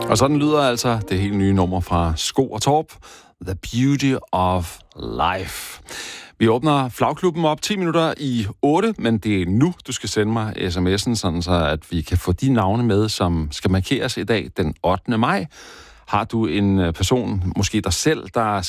Og sådan lyder altså det helt nye nummer fra Sko og Torp, The Beauty of Life. Vi åbner Flagklubben op 10 minutter i 8, men det er nu, du skal sende mig sms'en, sådan så at vi kan få de navne med, som skal markeres i dag den 8. maj. Har du en person, måske dig selv, der